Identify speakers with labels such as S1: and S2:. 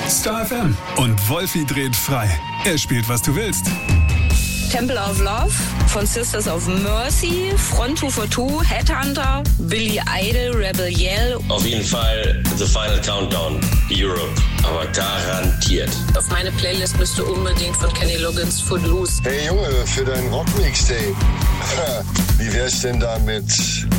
S1: Star FM und Wolfi dreht frei. Er spielt, was du willst.
S2: Temple of Love von Sisters of Mercy, Front 242, Headhunter, Billy Idol, Rebel Yell.
S3: Auf jeden Fall The Final Countdown, Europe, aber garantiert.
S2: Auf meine Playlist müsste unbedingt von Kenny Loggins Footloose.
S4: Hey Junge, für deinen Rock-Mixtape. Wie wär's denn da mit